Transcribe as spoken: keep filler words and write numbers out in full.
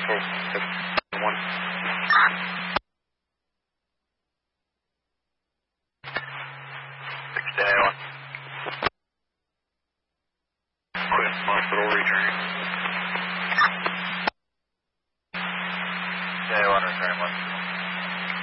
four six one. six day one. Quit hospital returning. Day one returning one.